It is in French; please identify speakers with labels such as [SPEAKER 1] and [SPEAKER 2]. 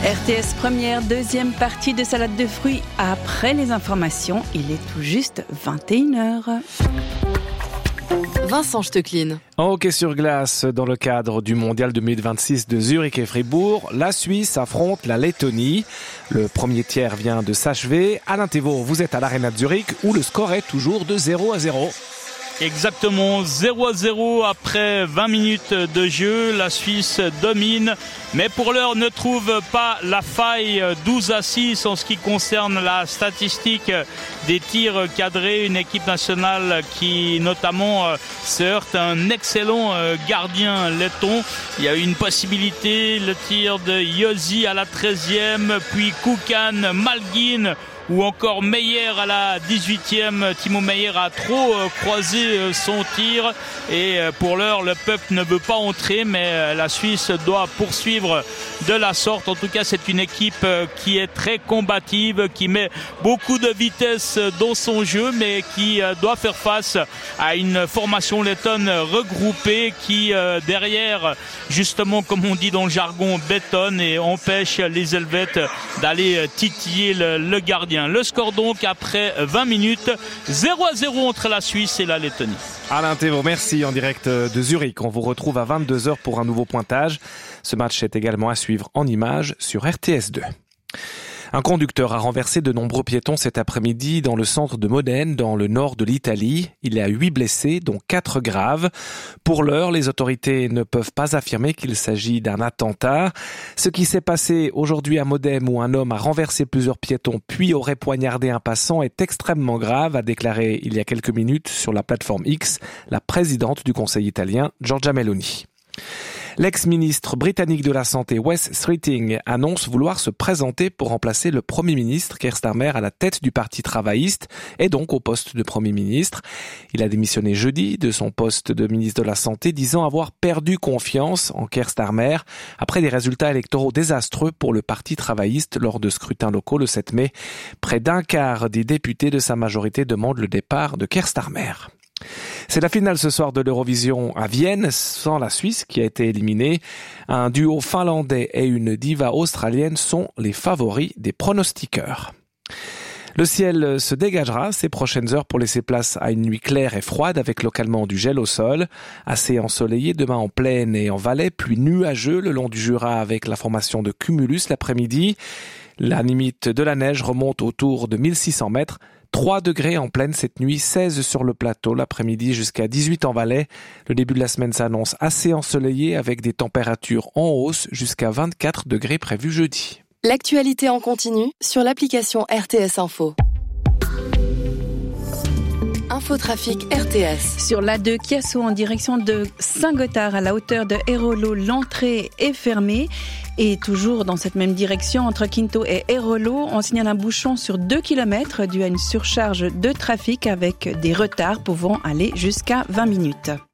[SPEAKER 1] RTS première, deuxième partie de salade de fruits. Après les informations, il est tout juste 21h.
[SPEAKER 2] Vincent Stecklin.
[SPEAKER 3] En hockey sur glace, dans le cadre du mondial 2026 de Zurich et Fribourg, la Suisse affronte la Lettonie. Le premier tiers vient de s'achever. Alain Thévault, vous êtes à l'Arena de Zurich où le score est toujours de 0-0.
[SPEAKER 4] Exactement, 0-0 après 20 minutes de jeu. La Suisse domine, mais pour l'heure ne trouve pas la faille. 12-6 en ce qui concerne la statistique des tirs cadrés. Une équipe nationale qui notamment se heurte à un excellent gardien letton. Il y a eu une possibilité, le tir de Josi à la 13e, puis Kukan, Malgin, ou encore Meyer à la 18e. Timo Meyer a trop croisé son tir et pour l'heure le puck ne veut pas entrer, mais la Suisse doit poursuivre de la sorte. En tout cas, c'est une équipe qui est très combative, qui met beaucoup de vitesse dans son jeu, mais qui doit faire face à une formation lettonne regroupée qui derrière, justement comme on dit dans le jargon, bétonne et empêche les Helvètes d'aller titiller le gardien. Le score donc après 20 minutes, 0-0 entre la Suisse et la Lettonie.
[SPEAKER 3] Alain Thévault, merci, en direct de Zurich. On vous retrouve à 22h pour un nouveau pointage. Ce match est également à suivre en images sur RTS2. Un conducteur a renversé de nombreux piétons cet après-midi dans le centre de Modène, dans le nord de l'Italie. Il y a 8 blessés, dont 4 graves. Pour l'heure, les autorités ne peuvent pas affirmer qu'il s'agit d'un attentat. Ce qui s'est passé aujourd'hui à Modène, où un homme a renversé plusieurs piétons puis aurait poignardé un passant, est extrêmement grave, a déclaré il y a quelques minutes sur la plateforme X la présidente du Conseil italien, Giorgia Meloni. L'ex-ministre britannique de la Santé, Wes Streeting, annonce vouloir se présenter pour remplacer le Premier ministre Keir Starmer à la tête du Parti travailliste et donc au poste de Premier ministre. Il a démissionné jeudi de son poste de ministre de la Santé, disant avoir perdu confiance en Keir Starmer après des résultats électoraux désastreux pour le Parti travailliste lors de scrutins locaux le 7 mai. Près d'un quart des députés de sa majorité demandent le départ de Keir Starmer. C'est la finale ce soir de l'Eurovision à Vienne, sans la Suisse qui a été éliminée. Un duo finlandais et une diva australienne sont les favoris des pronostiqueurs. Le ciel se dégagera ces prochaines heures pour laisser place à une nuit claire et froide avec localement du gel au sol. Assez ensoleillé demain en plaine et en Valais, puis nuageux le long du Jura avec la formation de cumulus l'après-midi. La limite de la neige remonte autour de 1600 mètres. 3 degrés en plaine cette nuit, 16 sur le plateau l'après-midi jusqu'à 18 en Valais. Le début de la semaine s'annonce assez ensoleillé avec des températures en hausse jusqu'à 24 degrés prévus jeudi.
[SPEAKER 2] L'actualité en continu sur l'application RTS Info. Infotrafic RTS.
[SPEAKER 1] Sur l'A2 Chiasso en direction de Saint-Gothard à la hauteur de Airolo, l'entrée est fermée. Et toujours dans cette même direction, entre Quinto et Airolo, on signale un bouchon sur 2 km dû à une surcharge de trafic avec des retards pouvant aller jusqu'à 20 minutes.